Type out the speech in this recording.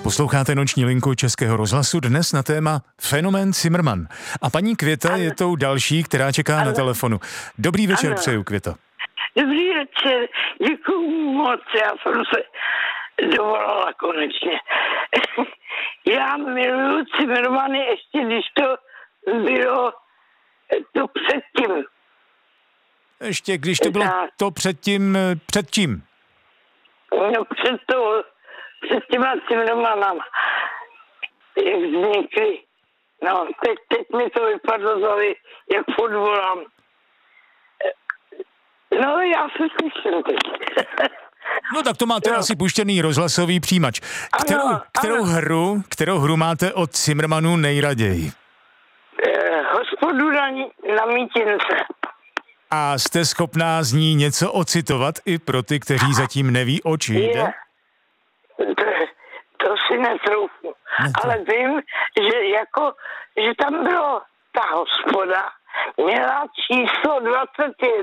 Posloucháte Noční linku Českého rozhlasu, dnes na téma fenomén Cimrman. A paní Květa je tou další, která čeká na telefonu. Dobrý večer, přeju, Květo. Dobrý večer, děkuju moc, já jsem se dovolala konečně. Já miluju Cimrmany, ještě když to bylo to předtím. Ještě když to bylo to předtím, před čím? No před těma Cimrmanama, jak vznikly. No, teď mi to vypadlo z hlavy, jak fotbolám. No, já se slyším teď. No tak to máte asi puštěný rozhlasový přijímač. Kterou hru máte od Cimrmanů nejraději? Hospodu na mítince. A jste schopná z ní něco ocitovat i pro ty, kteří zatím neví, oč jde? To si netroufnu. Ale vím, že tam bylo ta hospoda, měla číslo 21.